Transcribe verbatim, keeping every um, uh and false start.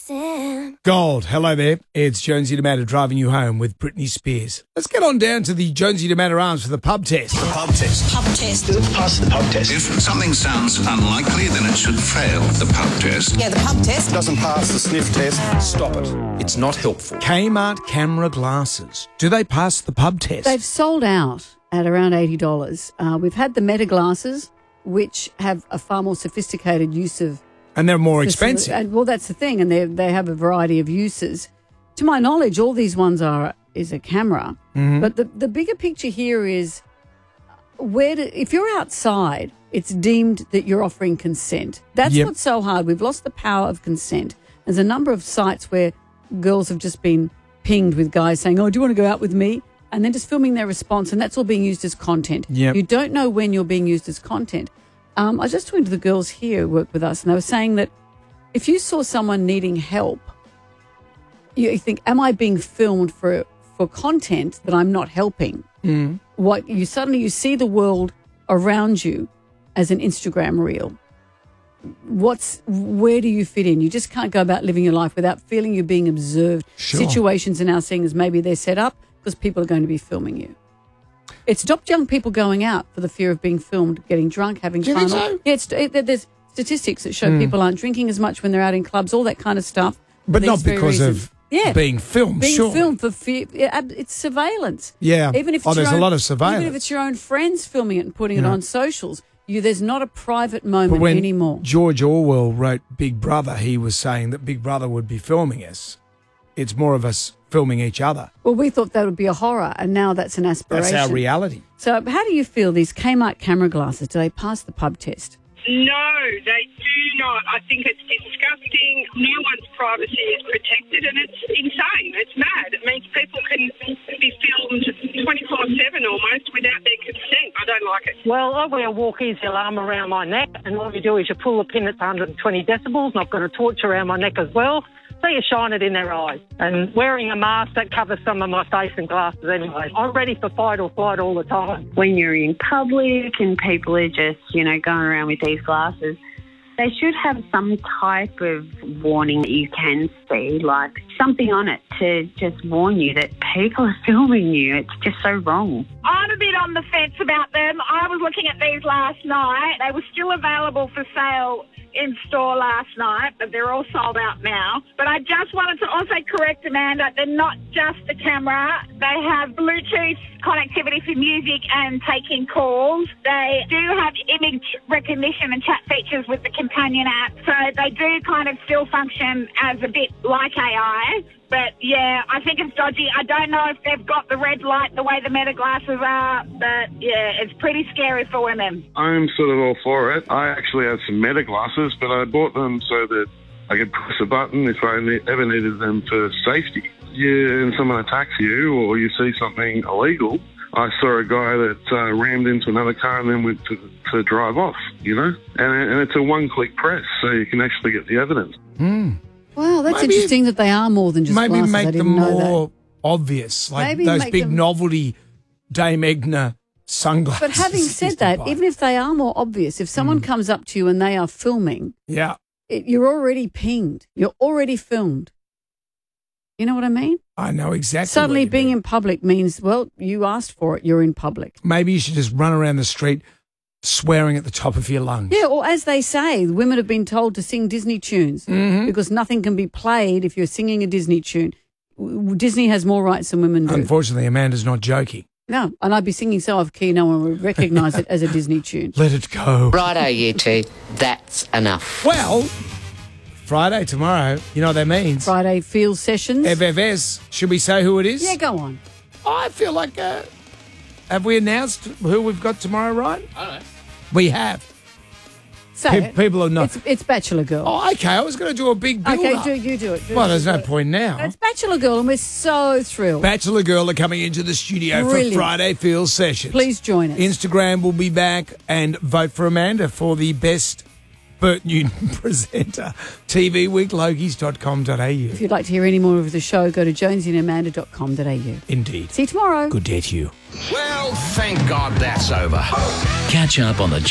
Listen. Gold, hello there. It's Jonesy DeMatter driving you home with Britney Spears. Let's get on down to the Jonesy DeMatter Arms for the pub test. The pub test. Pub test. Does it pass the pub test? If something sounds unlikely, then it should fail the pub test. Yeah, the pub test. Doesn't pass the sniff test. Stop it. It's not helpful. Kmart camera glasses. Do they pass the pub test? They've sold out at around eighty dollars. Uh, we've had the Meta glasses, which have a far more sophisticated use of... And they're more expensive. And, well, that's the thing, and they they have a variety of uses. To my knowledge, all these ones are is a camera. Mm-hmm. But the, the bigger picture here is where do, if you're outside, it's deemed that you're offering consent. That's Yep. what's so hard. We've lost the power of consent. There's a number of sites where girls have just been pinged with guys saying, oh, do you want to go out with me? And then just filming their response, and that's all being used as content. Yep. You don't know when you're being used as content. Um, I was just talking to the girls here who work with us, and they were saying that if you saw someone needing help, you think, am I being filmed for for content that I'm not helping? Mm. What you suddenly you see the world around you as an Instagram reel. What's where do you fit in? You just can't go about living your life without feeling you're being observed. Sure. Situations are now seeing as maybe they're set up because people are going to be filming you. It stopped young people going out for the fear of being filmed, getting drunk, having Do you fun. think so? Yeah, it's, it, there's statistics that show people aren't drinking as much when they're out in clubs, all that kind of stuff. But for not these very because reasons. of yeah. being filmed, being sure. filmed for fear. Yeah, ab- it's surveillance. Yeah. Even if Oh, it's there's your a own, lot of surveillance. Even if it's your own friends filming it and putting it Yeah. on socials, you there's not a private But moment when anymore. George Orwell wrote Big Brother, he was saying that Big Brother would be filming us. It's more of us filming each other. Well, we thought that would be a horror, and now that's an aspiration. That's our reality. So how do you feel these Kmart camera glasses, do they pass the pub test? No, they do not. I think it's disgusting. No one's privacy is protected, and it's insane. It's mad. It means people can be filmed twenty-four seven almost without their consent. I don't like it. Well, I wear a walk-easy alarm around my neck, and all you do is you pull the pin at one hundred twenty decibels, and I've got a torch around my neck as well. So you shine it in their eyes. And wearing a mask that covers some of my face and glasses anyway. I'm ready for fight or flight all the time. When you're in public and people are just, you know, going around with these glasses, they should have some type of warning that you can see, like something on it to just warn you that people are filming you. It's just so wrong. I'm a bit on the fence about them. I was looking at these last night. They were still available for sale in store last night, but they're all sold out now. But I just wanted to also correct Amanda, they're not just a camera. They have Bluetooth connectivity for music and taking calls. They do have image recognition and chat features with the companion app. So they do kind of still function as a bit like A I. But, yeah, I think it's dodgy. I don't know if they've got the red light the way the Meta glasses are, but, yeah, it's pretty scary for women. I'm sort of all for it. I actually have some Meta glasses, but I bought them so that I could press a button if I ne- ever needed them for safety. You, and someone attacks you or you see something illegal. I saw a guy that uh, rammed into another car and then went to, to drive off, you know? And, and it's a one-click press, so you can actually get the evidence. Hmm. Wow, that's Maybe- interesting that they are more than just Maybe glasses. I make didn't them know more that. obvious, like Maybe those make big them- novelty Dame Egna sunglasses. But having you said used to that, buy. even if they are more obvious, if someone comes up to you and they are filming, yeah, it, you're already pinged. You're already filmed. You know what I mean? I know exactly. Suddenly what you being mean. in public means, well, you asked for it. You're in public. Maybe you should just run around the street swearing at the top of your lungs. Yeah, or as they say, women have been told to sing Disney tunes Mm-hmm. because nothing can be played if you're singing a Disney tune. W- Disney has more rights than women do. Unfortunately, Amanda's not joking. No, and I'd be singing so off key, no one would recognise it as a Disney tune. Let it go. Righto, you two. That's enough. Well, Friday tomorrow, you know what that means. Friday field sessions. F F S. Should we say who it is? Yeah, go on. I feel like, uh, have we announced who we've got tomorrow, Ryan? I don't know. We have. Say Pe- it. people are not. It's, it's Bachelor Girl. Oh, okay. I was going to do a big build okay, up. do you do it. Do Well, it, there's do no it. point now. It's Bachelor Girl, and we're so thrilled. Bachelor Girl are coming into the studio Brilliant. for Friday Field Sessions. Please join us. Instagram will be back, and vote for Amanda for the best Bert Newton presenter. T V Week, logies dot com dot a u. If you'd like to hear any more of the show, go to jonesy and amanda dot com dot a u. Indeed. See you tomorrow. Good day to you. Well, thank God that's over. Catch up on the